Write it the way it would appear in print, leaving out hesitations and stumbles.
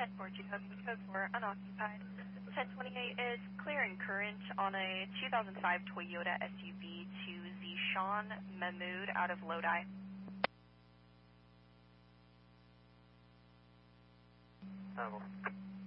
10-4 code 4, unoccupied. 1028 is clear and current on a 2005 Toyota SUV to Zishan Mahmood out of Lodi. Oh.